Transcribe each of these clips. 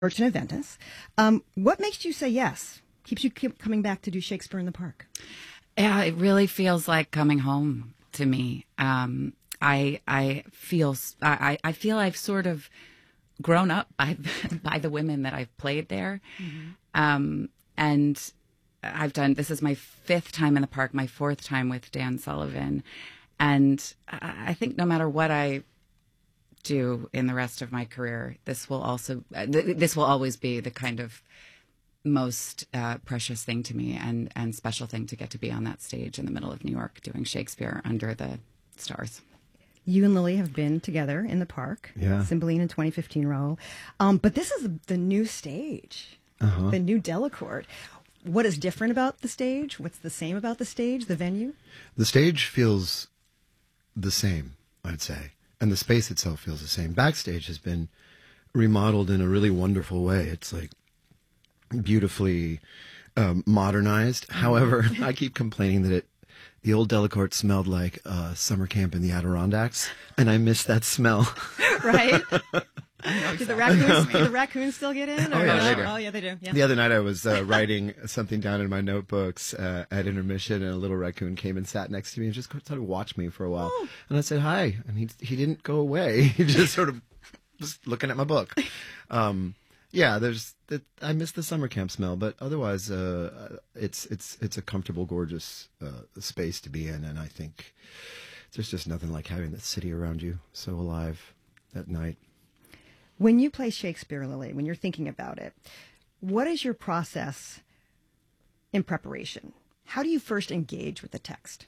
Merchant of Venice. What makes you say yes? Keeps you keep coming back to do Shakespeare in the Park? Yeah, it really feels like coming home to me. I feel I've sort of grown up by the women that I've played there, and this is my fifth time in the park, my fourth time with Dan Sullivan, and I think no matter what I do in the rest of my career, this will always be the kind of most precious thing to me and special thing to get to be on that stage in the middle of New York doing Shakespeare under the stars. You and Lily have been together in the park. Yeah. Cymbeline in 2015 role. But this is the new stage, the new Delacorte. What is different about the stage? What's the same about the stage, the venue? The stage feels the same, I'd say. And the space itself feels the same. Backstage has been remodeled in a really wonderful way. It's like beautifully modernized. However, I keep complaining that the old Delacorte smelled like summer camp in the Adirondacks, and I miss that smell. Right? Do the raccoons still get in? Oh, yeah, they do. Oh, yeah, they do. Yeah. The other night I was writing something down in my notebooks at intermission, and a little raccoon came and sat next to me and just sort of watched me for a while. Oh. And I said hi, and he didn't go away. He just sort of was looking at my book. Yeah, I miss the summer camp smell, but otherwise it's a comfortable, gorgeous space to be in, and I think there's just nothing like having the city around you so alive at night. When you play Shakespeare, Lily, when you're thinking about it, what is your process in preparation? How do you first engage with the text?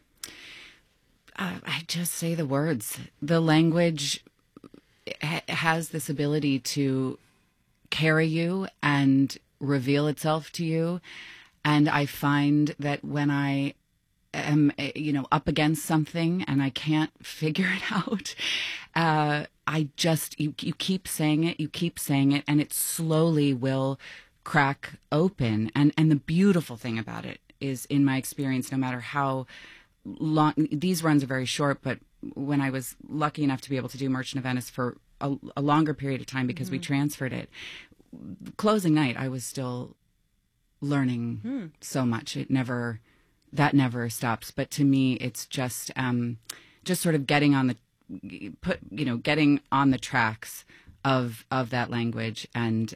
I just say the words. The language has this ability to carry you and reveal itself to you. And I find that when I am, up against something and I can't figure it out, you keep saying it, and it slowly will crack open. And the beautiful thing about it is, in my experience, no matter how long, these runs are very short, but when I was lucky enough to be able to do Merchant of Venice for a longer period of time because we transferred it, closing night, I was still learning so much. That never stops. But to me, it's just sort of getting on the tracks of that language, and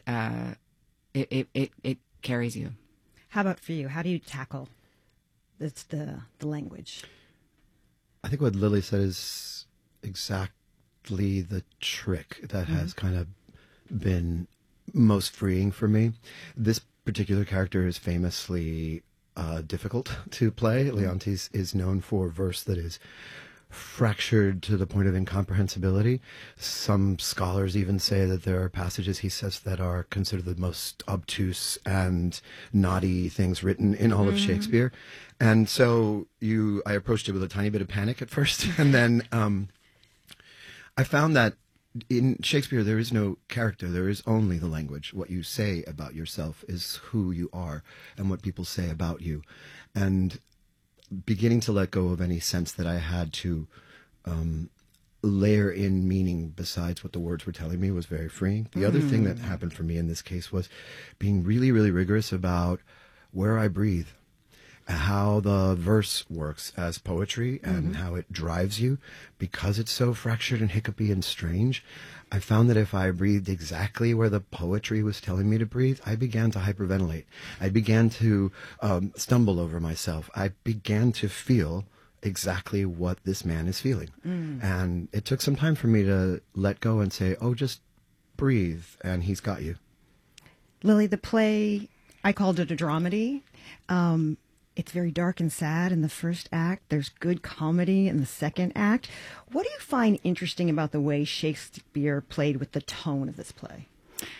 it carries you. How about for you? How do you tackle the language? I think what Lily said is exactly the trick that has kind of been most freeing for me. This particular character is famously difficult to play. Leontes is known for verse that is fractured to the point of incomprehensibility. Some scholars even say that there are passages he says that are considered the most obtuse and naughty things written in all of Shakespeare. And so I approached it with a tiny bit of panic at first, and then I found that in Shakespeare, there is no character. There is only the language. What you say about yourself is who you are and what people say about you. And beginning to let go of any sense that I had to layer in meaning besides what the words were telling me was very freeing. The other thing that happened for me in this case was being really, really rigorous about where I breathe, how the verse works as poetry and how it drives you. Because it's so fractured and hiccupy and strange, I found that if I breathed exactly where the poetry was telling me to breathe, I began to hyperventilate. I began to stumble over myself. I began to feel exactly what this man is feeling. And it took some time for me to let go and say, oh, just breathe, and he's got you. Lily, the play, I called it a dramedy. It's very dark and sad in the first act. There's good comedy in the second act. What do you find interesting about the way Shakespeare played with the tone of this play?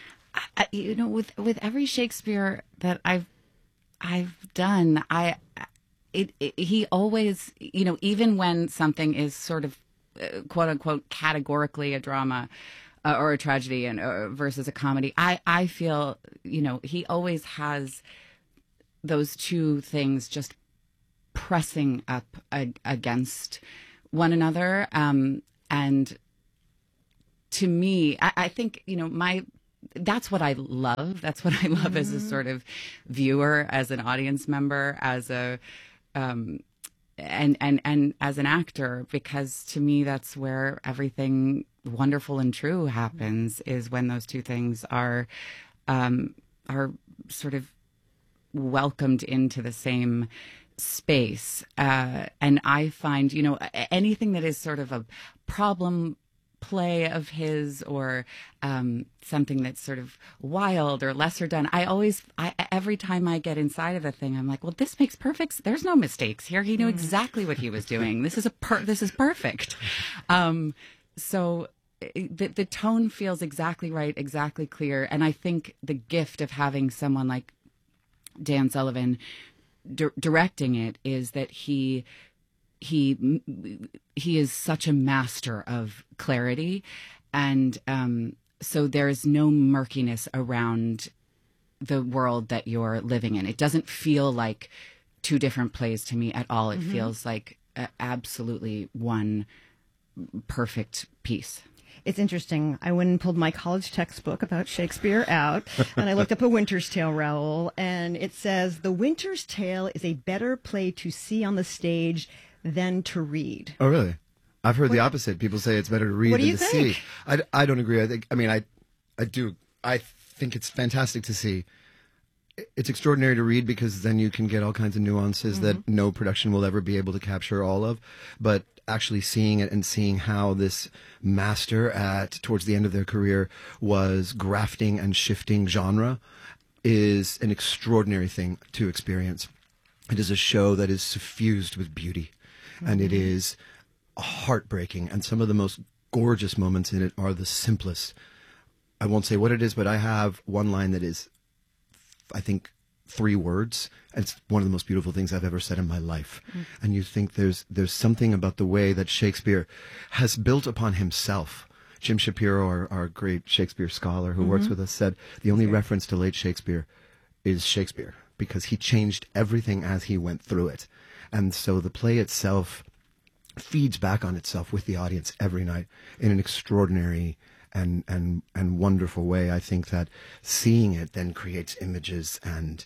With every Shakespeare that I've done, he always, even when something is sort of quote unquote categorically a drama or a tragedy and versus a comedy, I feel he always has those two things just pressing up against one another. And to me, I think, that's what I love. That's what I love as a sort of viewer, as an audience member, as a and as an actor, because to me that's where everything wonderful and true happens, is when those two things are sort of welcomed into the same space. And I find, anything that is sort of a problem play of his, or something that's sort of wild or lesser done, every time I get inside of a thing, I'm like, well, this makes perfect. There's no mistakes here. He knew exactly what he was doing. This is this is perfect. So the tone feels exactly right, exactly clear. And I think the gift of having someone like Dan Sullivan directing it is that he is such a master of clarity, and so there is no murkiness around the world that you're living in. It doesn't feel like two different plays to me at all. It feels like absolutely one perfect piece. It's interesting. I went and pulled my college textbook about Shakespeare out, and I looked up A Winter's Tale, Raoul, and it says, "The Winter's Tale is a better play to see on the stage than to read." Oh, really? I've heard the opposite. People say it's better to read than to see. I don't agree. I do. I think it's fantastic to see. It's extraordinary to read, because then you can get all kinds of nuances that no production will ever be able to capture all of. But actually seeing it and seeing how this master towards the end of their career was grafting and shifting genre is an extraordinary thing to experience. It is a show that is suffused with beauty, and it is heartbreaking. And some of the most gorgeous moments in it are the simplest. I won't say what it is, but I have one line that is, I think, 3 words, and it's one of the most beautiful things I've ever said in my life. And you think there's something about the way that Shakespeare has built upon himself. Jim Shapiro, our great Shakespeare scholar who works with us, said the only reference to late Shakespeare is Shakespeare, because he changed everything as he went through it. And so the play itself feeds back on itself with the audience every night in an extraordinary and wonderful way. I think that seeing it then creates images and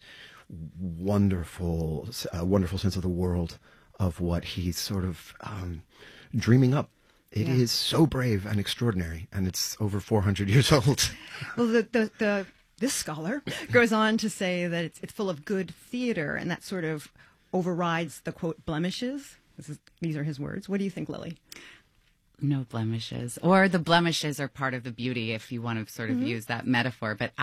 wonderful sense of the world, of what he's sort of dreaming up. It is so brave and extraordinary, and it's over 400 years old. Well, this scholar goes on to say that it's full of good theater, and that sort of overrides the, quote, blemishes. These are his words. What do you think, Lily? No blemishes, or the blemishes are part of the beauty, if you want to sort of use that metaphor. But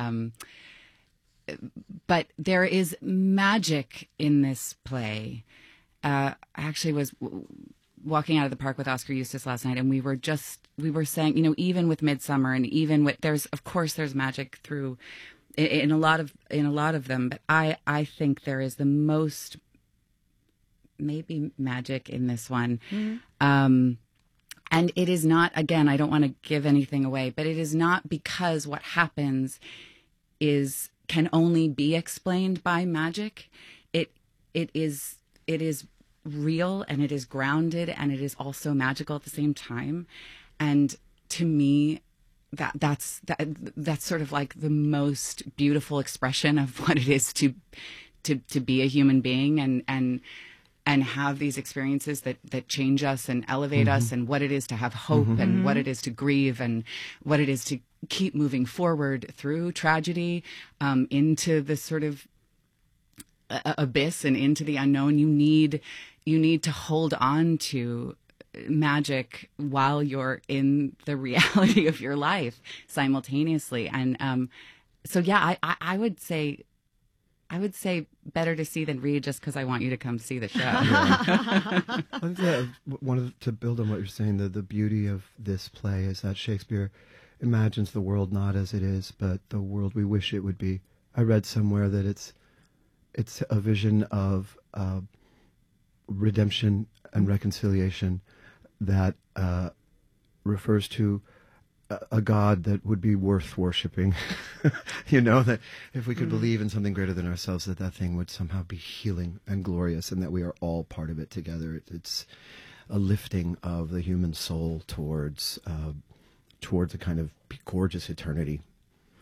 but there is magic in this play. I actually was walking out of the park with Oscar Eustis last night, and we were saying, even with Midsummer, and even with there's magic through in a lot of them, but I think there is the most maybe magic in this one. And it is not, again, I don't want to give anything away, but it is not because what happens can only be explained by magic. It is real, and it is grounded, and it is also magical at the same time. And to me, that's sort of like the most beautiful expression of what it is to be a human being, and have these experiences that change us and elevate us, and what it is to have hope, and what it is to grieve, and what it is to keep moving forward through tragedy, into this sort of abyss and into the unknown. You need to hold on to magic while you're in the reality of your life simultaneously. And so, yeah, I would say better to see than read, just because I want you to come see the show. I think that to build on what you're saying, the beauty of this play is that Shakespeare imagines the world not as it is, but the world we wish it would be. I read somewhere that it's a vision of redemption and reconciliation that refers to a God that would be worth worshiping. That if we could believe in something greater than ourselves, that thing would somehow be healing and glorious, and that we are all part of it together. It's a lifting of the human soul towards a kind of gorgeous eternity.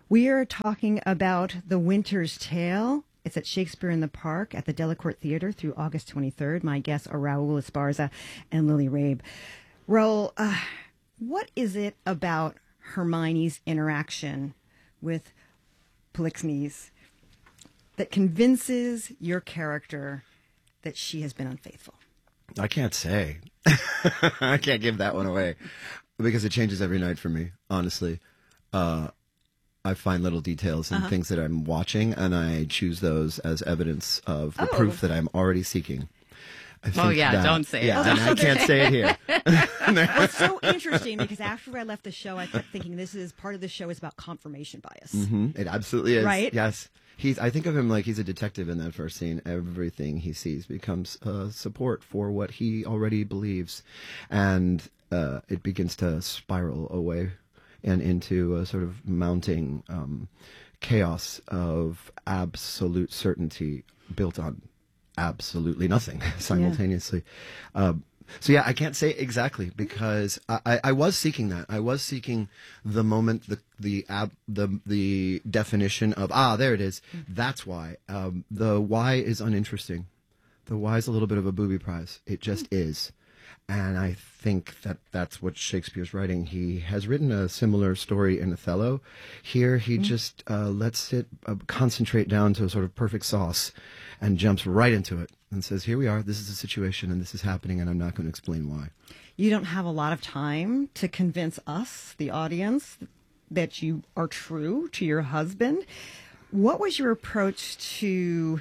We are talking about The Winter's Tale. It's at Shakespeare in the Park at the Delacorte Theater through August 23rd. My guests are Raul Esparza and Lily Rabe. Raul, what is it about Hermione's interaction with Polixenes that convinces your character that she has been unfaithful? I can't say. I can't give that one away because it changes every night for me, honestly. I find little details in things that I'm watching, and I choose those as evidence of the proof that I'm already seeking. Don't say it. Yeah, and I can't say it here. What's so interesting, because after I left the show, I kept thinking this is part of the show is about confirmation bias. It absolutely is. Right? Yes. I think of him like he's a detective in that first scene. Everything he sees becomes support for what he already believes. And it begins to spiral away and into a sort of mounting chaos of absolute certainty built on absolutely nothing simultaneously. So yeah, I can't say exactly because I was seeking that. I was seeking the moment, the definition of there it is. That's why. The why is uninteresting. The why is a little bit of a booby prize. It just is. And I think that that's what Shakespeare's writing. He has written a similar story in Othello. Here, he just lets it concentrate down to a sort of perfect sauce and jumps right into it and says, here we are, this is the situation, and this is happening, and I'm not going to explain why. You don't have a lot of time to convince us, the audience, that you are true to your husband. What was your approach to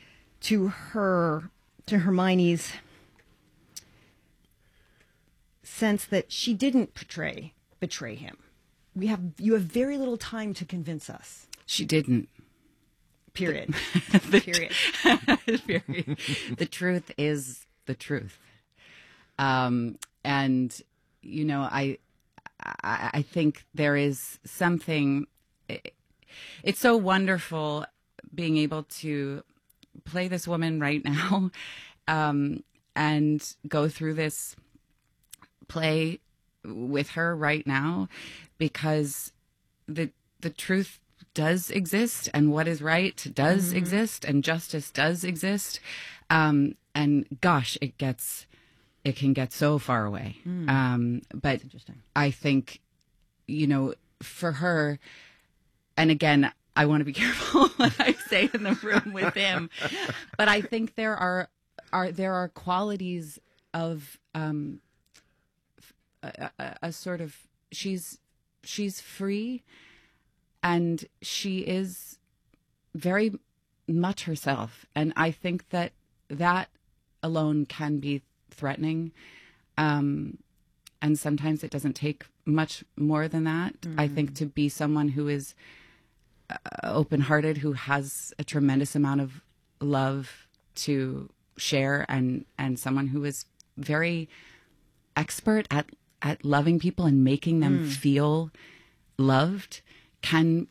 Hermione's sense that she didn't betray him? You have very little time to convince us. She didn't. Period. Period. Period. The truth is the truth. And you know, I think there is something. It's so wonderful being able to play this woman right now, and go through this play with her right now, because the truth does exist, and what is right does exist, and justice does exist, and gosh, it can get so far away. But I think, you know, for her, and again, I want to be careful what I say in the room with him, but I think there are qualities of a sort of she's free, and she is very much herself, and I think that alone can be threatening, and sometimes it doesn't take much more than that. I think to be someone who is open-hearted, who has a tremendous amount of love to share, and someone who is very expert at loving people and making them feel loved can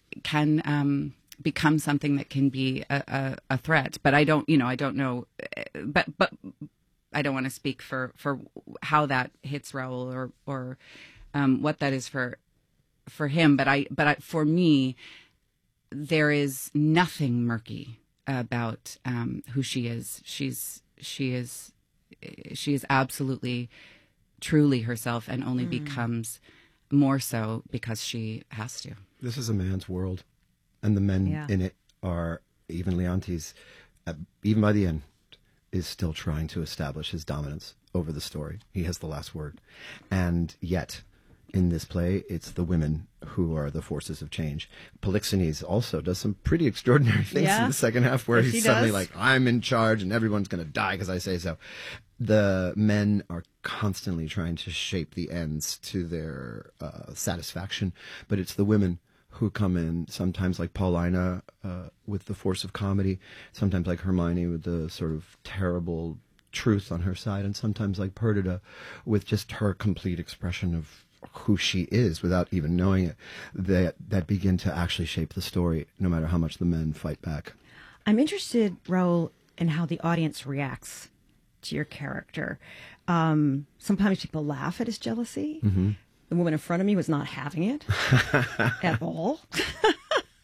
become something that can be a threat. But I don't know, but I don't want to speak for how that hits Raul or what that is for him. But for me, there is nothing murky about who she is. She is absolutely, truly herself, and only becomes more so because she has to. This is a man's world, and the men in it are, even Leontes, even by the end, is still trying to establish his dominance over the story. He has the last word. And yet, in this play, it's the women who are the forces of change. Polixenes also does some pretty extraordinary things in the second half, where he's suddenly like, I'm in charge and everyone's going to die because I say so. The men are constantly trying to shape the ends to their satisfaction, but it's the women who come in, sometimes like Paulina with the force of comedy, sometimes like Hermione with the sort of terrible truth on her side, and sometimes like Perdita with just her complete expression of who she is without even knowing it, that begin to actually shape the story, no matter how much the men fight back. I'm interested, Raul, in how the audience reacts to your character. Sometimes people laugh at his jealousy. The woman in front of me was not having it at all.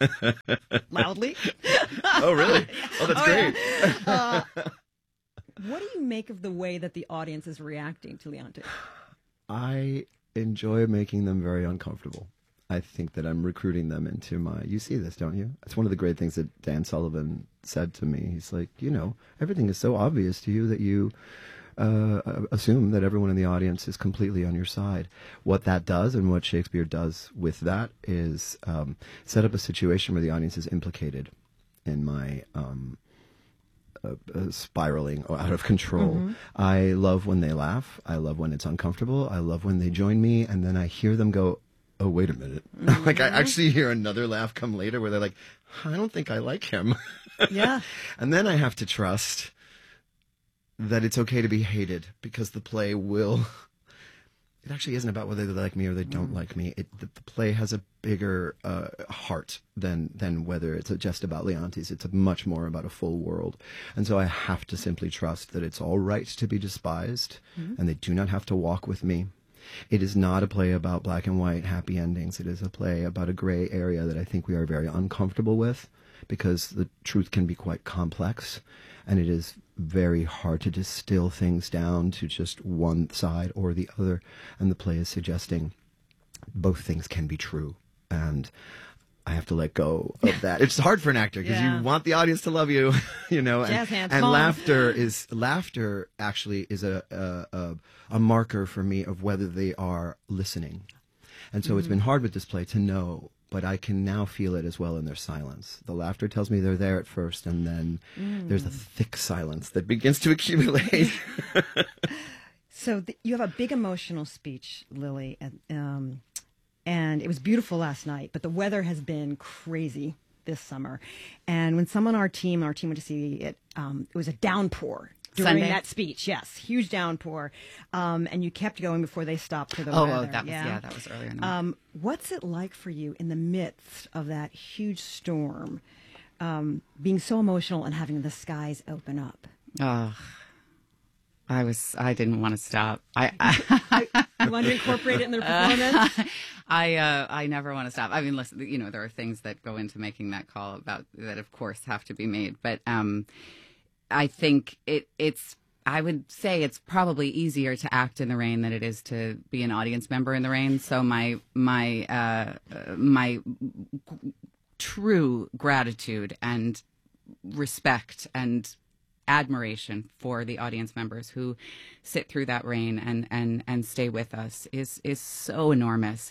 Loudly. Oh, really? Oh, that's great. What do you make of the way that the audience is reacting to Leontes? I enjoy making them very uncomfortable. I think that I'm recruiting them into you see this, don't you? It's one of the great things that Dan Sullivan said to me. He's like, everything is so obvious to you that you assume that everyone in the audience is completely on your side. What that does and what Shakespeare does with that is set up a situation where the audience is implicated in my spiraling out of control. Mm-hmm. I love when they laugh. I love when it's uncomfortable. I love when they join me, and then I hear them go, oh, wait a minute. Mm-hmm. Like, I actually hear another laugh come later where they're like, I don't think I like him. Yeah. And then I have to trust that it's okay to be hated, because the play will... It actually isn't about whether they like me or they don't like me. The play has a bigger heart than whether it's just about Leontes. It's much more about a full world. And so I have to simply trust that it's all right to be despised, and they do not have to walk with me. It is not a play about black and white happy endings. It is a play about a gray area that I think we are very uncomfortable with, because the truth can be quite complex, and it is very hard to distill things down to just one side or the other. And the play is suggesting both things can be true. And I have to let go of that. It's hard for an actor because you want the audience to love you, Jazz hands, and laughter actually is a marker for me of whether they are listening. And so it's been hard with this play to know, but I can now feel it as well in their silence. The laughter tells me they're there at first, and then there's a thick silence that begins to accumulate. So you have a big emotional speech, Lily, and it was beautiful last night, but the weather has been crazy this summer. And when someone on our team went to see it, it was a downpour during Sunday? that speech. Yes, huge downpour. And you kept going before they stopped for the Oh, weather. that was earlier in the month. What's it like for you in the midst of that huge storm, being so emotional and having the skies open up? I didn't want to stop. You want to incorporate it in their performance? I never want to stop. I mean, listen, there are things that go into making that call that of course have to be made. But I think I would say it's probably easier to act in the rain than it is to be an audience member in the rain. So my true gratitude and respect and admiration for the audience members who sit through that rain and stay with us is so enormous.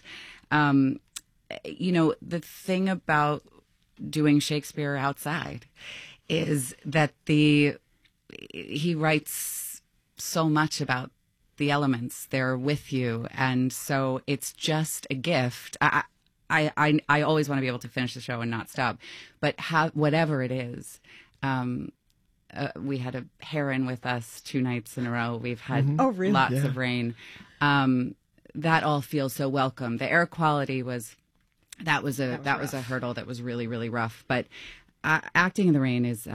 The thing about doing Shakespeare outside is that he writes so much about the elements. They're with you, and so it's just a gift. I always want to be able to finish the show and not stop, but whatever it is. We had a heron with us 2 nights in a row. We've had lots of rain. That all feels so welcome. The air quality was a hurdle that was really, really rough. But acting in the rain is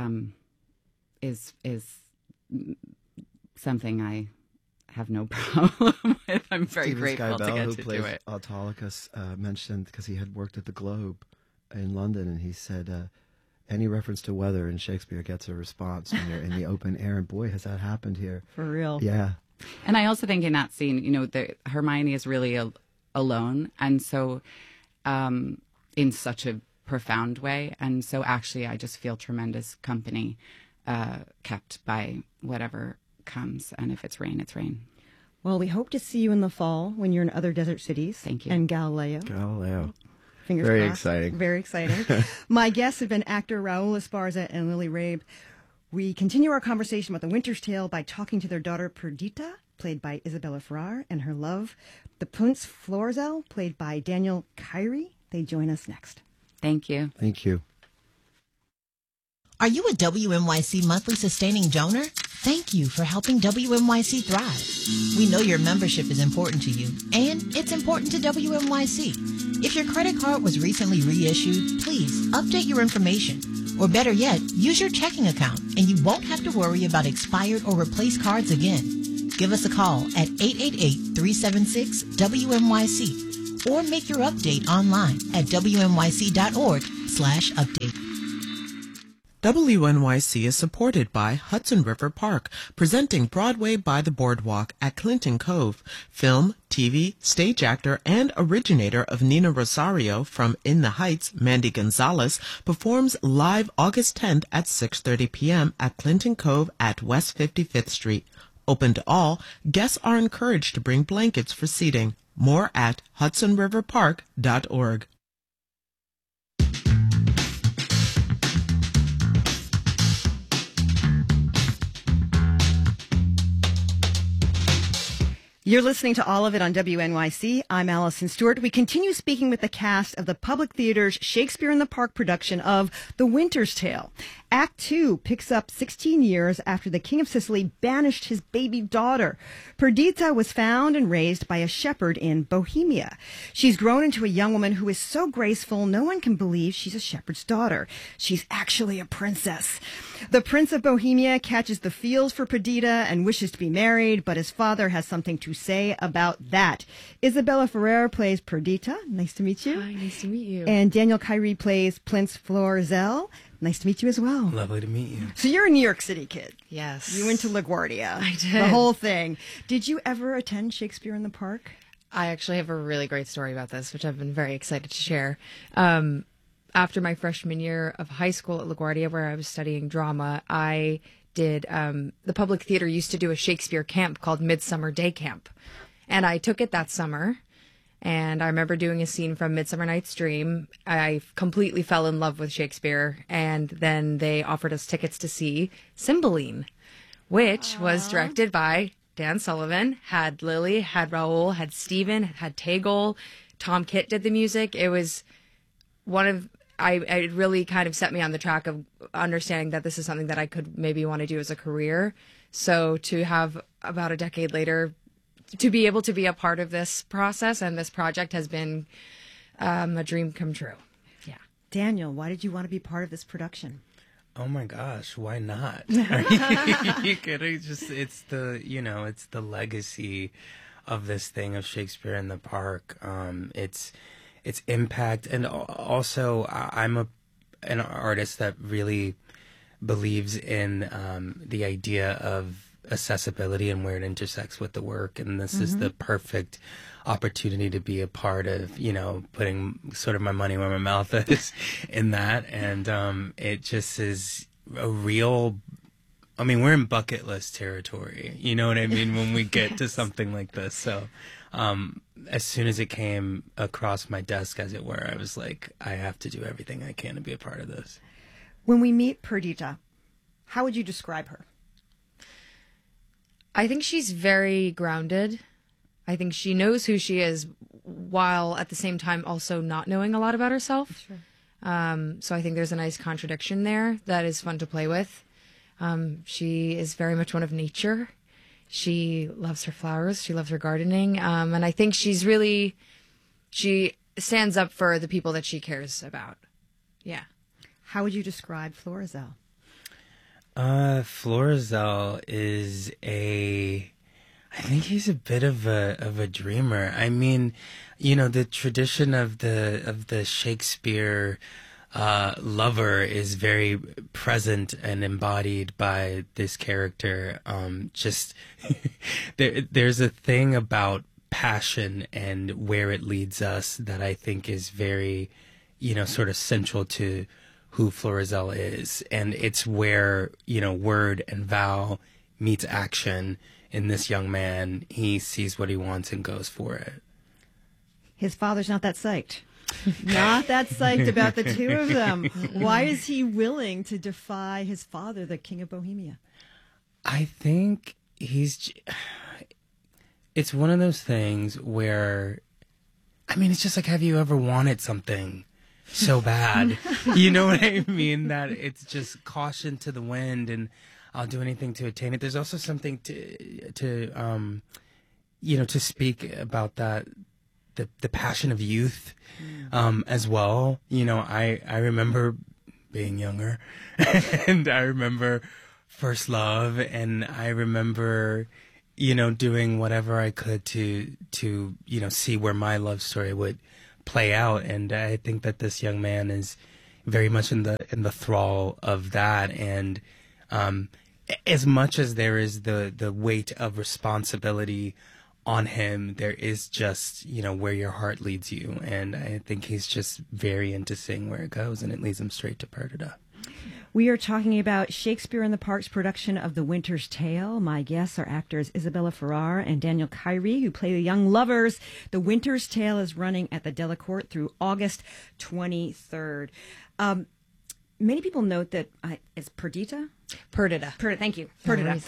something I have no problem with. I'm very grateful to get to do it. Autolycus mentioned, because he had worked at the Globe in London, and he said, any reference to weather in Shakespeare gets a response when you're in the open air, and boy, has that happened here. For real. Yeah. And I also think in that scene, Hermione is really alone, and so in such a profound way. And so actually I just feel tremendous company kept by whatever comes, and if it's rain, it's rain. Well, we hope to see you in the fall when you're in other desert cities. Thank you. And Galileo. Fingers Very crossed. exciting. Very exciting. My guests have been actor Raul Esparza and Lily Rabe. We continue our conversation about The Winter's Tale by talking to their daughter Perdita, played by Isabella Ferrar, and her love, the Prince Florizel, played by Daniel Kyrie. They join us next. Thank you. Thank you. Are you a WNYC monthly sustaining donor? Thank you for helping WNYC thrive. We know your membership is important to you, and it's important to WNYC. If your credit card was recently reissued, please update your information. Or better yet, use your checking account, and you won't have to worry about expired or replaced cards again. Give us a call at 888-376-WNYC or make your update online at WNYC.org www.bbc.co.uk/update. WNYC is supported by Hudson River Park, presenting Broadway by the Boardwalk at Clinton Cove. Film, TV, stage actor, and originator of Nina Rosario from In the Heights, Mandy Gonzalez, performs live August 10th at 6:30 p.m. at Clinton Cove at West 55th Street. Open to all, guests are encouraged to bring blankets for seating. More at hudsonriverpark.org. You're listening to All of It on WNYC. I'm Allison Stewart. We continue speaking with the cast of the Public Theater's Shakespeare in the Park production of The Winter's Tale. Act 2 picks up 16 years after the King of Sicily banished his baby daughter. Perdita was found and raised by a shepherd in Bohemia. She's grown into a young woman who is so graceful no one can believe she's a shepherd's daughter. She's actually a princess. The Prince of Bohemia catches the feels for Perdita and wishes to be married, but his father has something to say about that. Isabella Ferrer plays Perdita. Nice to meet you. Hi, nice to meet you. And Daniel Kyrie plays Prince Florizel. Nice to meet you as well. Lovely to meet you. So you're a New York City kid. Yes. You went to LaGuardia. I did. The whole thing. Did you ever attend Shakespeare in the Park? I actually have a really great story about this, which I've been very excited to share. After my freshman year of high school at LaGuardia, where I was studying drama, I did, the Public Theater used to do a Shakespeare camp called Midsummer Day Camp. And I took it that summer. And I remember doing a scene from Midsummer Night's Dream. I completely fell in love with Shakespeare. And then they offered us tickets to see Cymbeline, which was directed by Dan Sullivan, had Lily, had Raoul, had Stephen, had Tegel. Tom Kitt did the music. It was it really kind of set me on the track of understanding that this is something that I could maybe want to do as a career. So to have about a decade later, to be able to be a part of this process and this project has been a dream come true. Yeah. Daniel, why did you want to be part of this production? Oh my gosh, why not? You could it's the legacy of this thing of Shakespeare in the Park. Its impact, and also I'm an artist that really believes in the idea of accessibility and where it intersects with the work, and this is the perfect opportunity to be a part of, putting sort of my money where my mouth is in that. And it just is a real, we're in bucket list territory, you know what I mean, when we get to something like this. So as soon as it came across my desk, as it were, I was like, I have to do everything I can to be a part of this. When we meet Perdita, how would you describe her? I think she's very grounded. I think she knows who she is while at the same time also not knowing a lot about herself. Sure. So I think there's a nice contradiction there that is fun to play with. She is very much one of nature. She loves her flowers. She loves her gardening. And I think she stands up for the people that she cares about. Yeah. How would you describe Florizel? Florizel is I think he's a bit of a dreamer. I mean, the tradition of the Shakespeare lover is very present and embodied by this character. Just there's a thing about passion and where it leads us that I think is very, sort of central to who Florizel is. And it's where, word and vow meets action in this young man. He sees what he wants and goes for it. His father's not that psyched. Not that psyched about the two of them. Why is he willing to defy his father, the King of Bohemia? I think it's one of those things where, it's just like, have you ever wanted something so bad? You know what I mean? That it's just caution to the wind and I'll do anything to attain it. There's also something to speak about that, the passion of youth, as well. I remember being younger and I remember first love, and I remember, doing whatever I could to see where my love story would play out. And I think that this young man is very much in the thrall of that. And as much as there is the weight of responsibility on him, there is just, where your heart leads you. And I think he's just very into seeing where it goes, and it leads him straight to Perdita. We are talking about Shakespeare in the Park's production of The Winter's Tale. My guests are actors Isabella Ferrar and Daniel Kyrie, who play the young lovers. The Winter's Tale is running at the Delacorte through August 23rd. Many people note that it's Perdita? Perdita. Thank you. Perdita.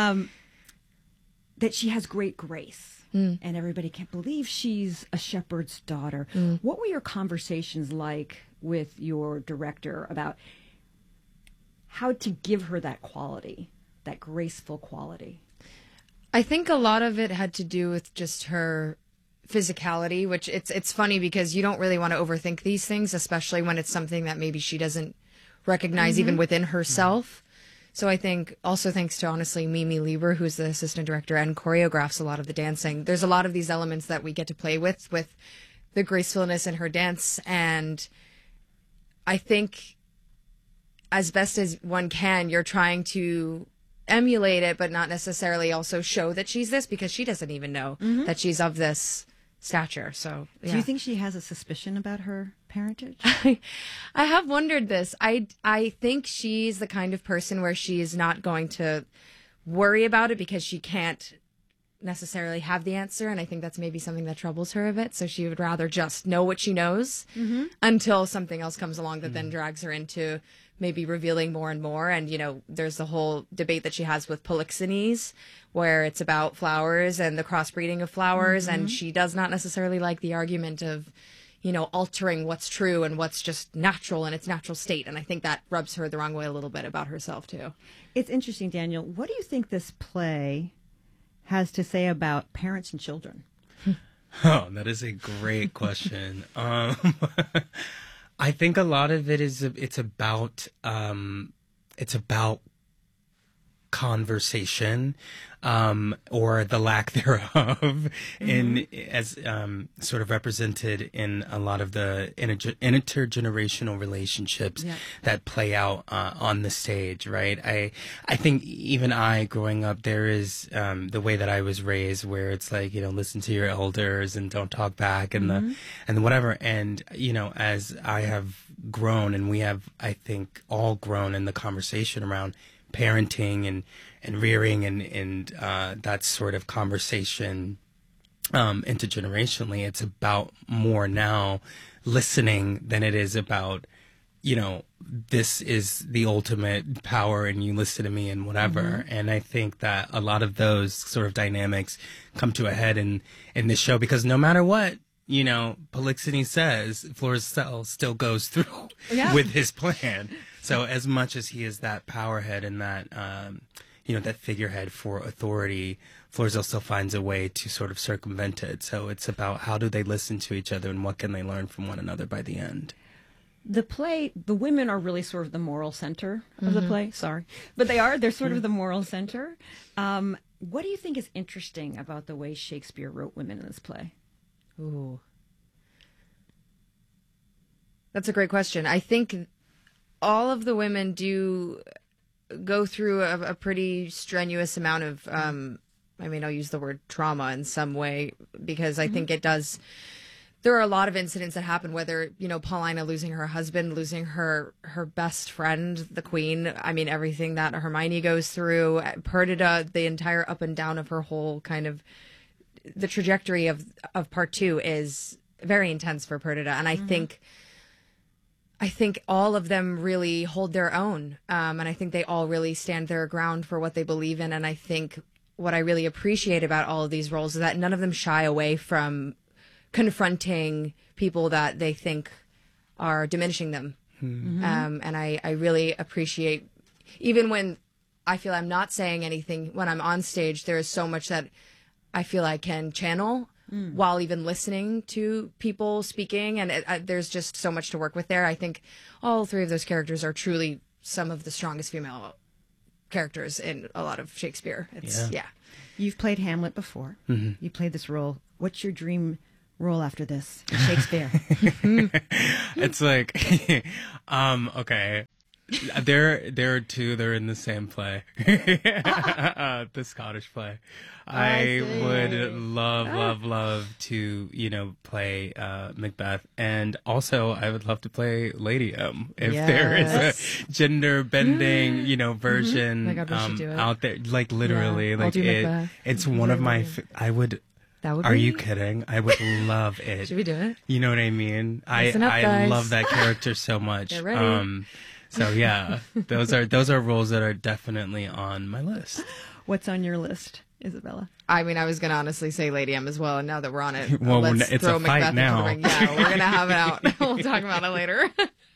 That she has great grace. And everybody can't believe she's a shepherd's daughter. What were your conversations like with your director about how to give her that quality, that graceful quality? I think a lot of it had to do with just her physicality, which it's funny because you don't really want to overthink these things, especially when it's something that maybe she doesn't recognize even within herself. So I think also thanks to, honestly, Mimi Lieber, who's the assistant director and choreographs a lot of the dancing, there's a lot of these elements that we get to play with the gracefulness in her dance. And I think as best as one can, you're trying to emulate it, but not necessarily also show that she's this, because she doesn't even know that she's of this stature. So, yeah. Do you think she has a suspicion about her parentage? I have wondered this. I think she's the kind of person where she is not going to worry about it because she can't necessarily have the answer, and I think that's maybe something that troubles her a bit. So she would rather just know what she knows until something else comes along that then drags her into maybe revealing more and more. And, there's the whole debate that she has with Polixenes, where it's about flowers and the crossbreeding of flowers. And she does not necessarily like the argument of, altering what's true and what's just natural in its natural state. And I think that rubs her the wrong way a little bit about herself, too. It's interesting, Daniel. What do you think this play has to say about parents and children? Oh, that is a great question. I think a lot of it is it's about conversation, or the lack thereof, in as sort of represented in a lot of the intergenerational relationships that play out on the stage, right? I think even growing up, there is the way that I was raised, where it's like, listen to your elders and don't talk back, and and whatever. And as I have grown, and we have, I think, all grown in the conversation around parenting and rearing and that sort of conversation intergenerationally, it's about more now listening than it is about, this is the ultimate power and you listen to me and whatever. And I think that a lot of those sort of dynamics come to a head in this show, because no matter what, Polixenes says, Florizel still goes through with his plan. So as much as he is that powerhead and that, that figurehead for authority, Florizel still finds a way to sort of circumvent it. So it's about how do they listen to each other and what can they learn from one another by the end. The play, the women are really sort of the moral center of the play. Sorry. But they're sort of the moral center. What do you think is interesting about the way Shakespeare wrote women in this play? Ooh. That's a great question. I think all of the women do go through a pretty strenuous amount of, I'll use the word trauma in some way, because I think it does. There are a lot of incidents that happen, whether, Paulina losing her husband, losing her best friend, the queen. Everything that Hermione goes through, Perdita, the entire up and down of her whole kind of, the trajectory of part 2 is very intense for Perdita. And I think all of them really hold their own. And I think they all really stand their ground for what they believe in. And I think what I really appreciate about all of these roles is that none of them shy away from confronting people that they think are diminishing them. And I really appreciate, even when I feel I'm not saying anything, when I'm on stage, there is so much that I feel I can channel while even listening to people speaking. And there's just so much to work with there. I think all 3 of those characters are truly some of the strongest female characters in a lot of Shakespeare. You've played Hamlet before. You played this role. What's your dream role after this? Shakespeare. It's like, okay. There are two. They're in the same play, the Scottish play. I would love to, play Macbeth, and also I would love to play Lady M if there is a gender bending, version My God, we should do it. out there. Like literally, I'll do Macbeth. it's one of my. I would. That would Are be... you kidding? I would love it. Should we do it? You know what I mean? Listen up, I guys. love that character so much. Get ready. So yeah, those are roles that are definitely on my list. What's on your list, Isabella? I mean, I was going to honestly say Lady M as well, and now that we're on it, Well, let's it's throw a fight Macbeth now. into the ring. Yeah, we're going to have it out. We'll talk about it later.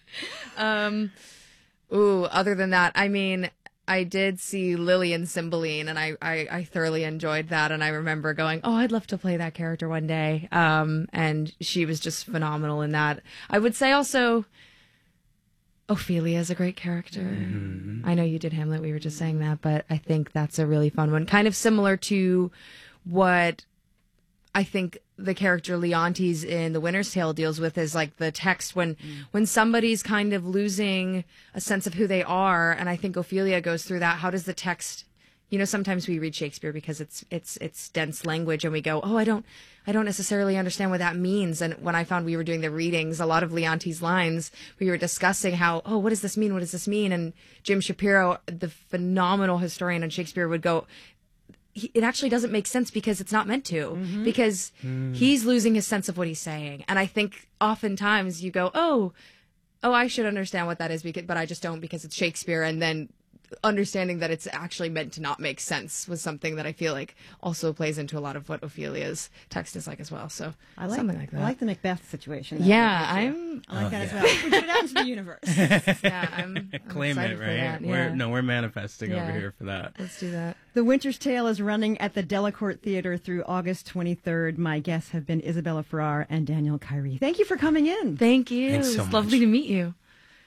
Other than that, I mean, I did see Lily in Cymbeline, and I thoroughly enjoyed that, and I remember going, oh, I'd love to play that character one day, and she was just phenomenal in that. I would say also... Ophelia is a great character. Mm-hmm. I know you did Hamlet. We were just saying that, but I think that's a really fun one. Kind of similar to what I think the character Leontes in The Winter's Tale deals with is like the text when somebody's kind of losing a sense of who they are. And I think Ophelia goes through that. How does the text, sometimes we read Shakespeare because it's dense language and we go, oh, I don't necessarily understand what that means. And when I found we were doing the readings, a lot of Leontes' lines, we were discussing how, oh, what does this mean? What does this mean? And Jim Shapiro, the phenomenal historian on Shakespeare, would go, it actually doesn't make sense because it's not meant to, because he's losing his sense of what he's saying. And I think oftentimes you go, oh, I should understand what that is, but I just don't because it's Shakespeare. And then understanding that it's actually meant to not make sense was something that I feel like also plays into a lot of what Ophelia's text is like as well. So something like that. I like the Macbeth situation. Yeah, I like that as well. We put it out into the universe. Yeah, I'm Claim it, right? Yeah. We're manifesting over here for that. Let's do that. The Winter's Tale is running at the Delacorte Theater through August 23rd. My guests have been Isabella Farrar and Daniel Kyrie. Thank you for coming in. Thank you. Thanks so It's lovely to meet you.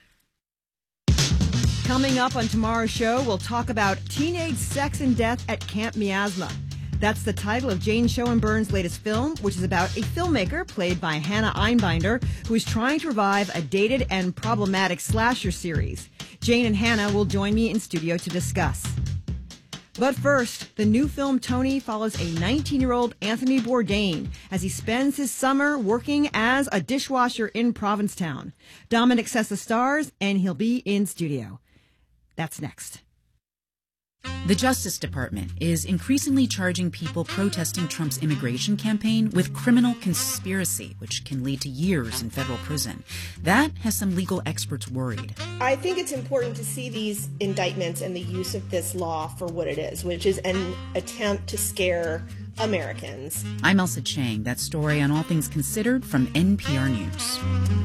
Coming up on tomorrow's show, we'll talk about teenage sex and death at Camp Miasma. That's the title of Jane Schoenburn's latest film, which is about a filmmaker played by Hannah Einbinder, who is trying to revive a dated and problematic slasher series. Jane and Hannah will join me in studio to discuss. But first, the new film Tony follows a 19-year-old Anthony Bourdain as he spends his summer working as a dishwasher in Provincetown. Dominic says the stars, and he'll be in studio. That's next. The Justice Department is increasingly charging people protesting Trump's immigration campaign with criminal conspiracy, which can lead to years in federal prison. That has some legal experts worried. I think it's important to see these indictments and the use of this law for what it is, which is an attempt to scare Americans. I'm Elsa Chang. That story on All Things Considered from NPR News.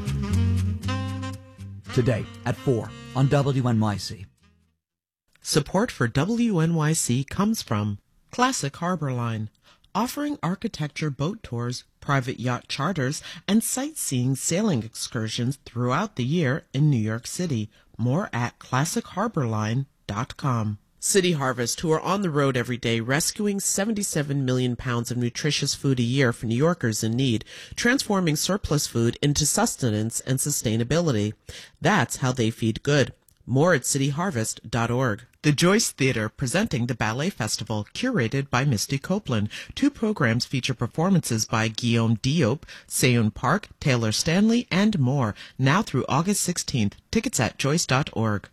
Today at 4 on WNYC. Support for WNYC comes from Classic Harbor Line, offering architecture boat tours, private yacht charters, and sightseeing sailing excursions throughout the year in New York City. More at classicharborline.com. City Harvest, who are on the road every day rescuing 77 million pounds of nutritious food a year for New Yorkers in need, transforming surplus food into sustenance and sustainability. That's how they feed good. More at cityharvest.org. The Joyce Theater presenting the Ballet Festival, curated by Misty Copeland. 2 programs feature performances by Guillaume Diop, Seyoon Park, Taylor Stanley, and more. Now through August 16th. Tickets at joyce.org.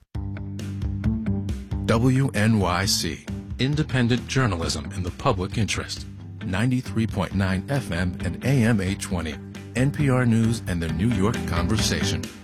WNYC, independent journalism in the public interest. 93.9 FM and AM 820. NPR News and the New York Conversation.